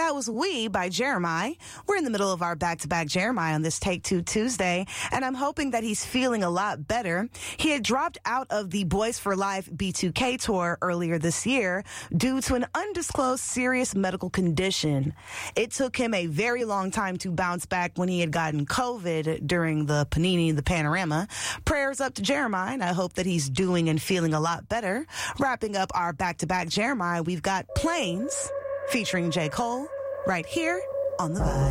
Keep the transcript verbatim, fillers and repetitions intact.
That was We by Jeremiah. We're in the middle of our back-to-back Jeremiah on this Take Two Tuesday, and I'm hoping that he's feeling a lot better. He had dropped out of the Boys for Life B two K tour earlier this year due to an undisclosed serious medical condition. It took him a very long time to bounce back when he had gotten COVID during the Panini, the Panorama. Prayers up to Jeremiah, and I hope that he's doing and feeling a lot better. Wrapping up our back-to-back Jeremiah, we've got Planes featuring J. Cole right here on The Vibe.